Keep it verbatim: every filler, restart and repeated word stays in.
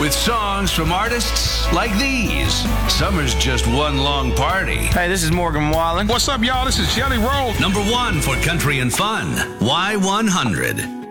with songs from artists like these. Summer's just one long party. Hey, this is Morgan Wallen. What's up, y'all? This is Jelly Roll. Number one for country and fun, Y one hundred.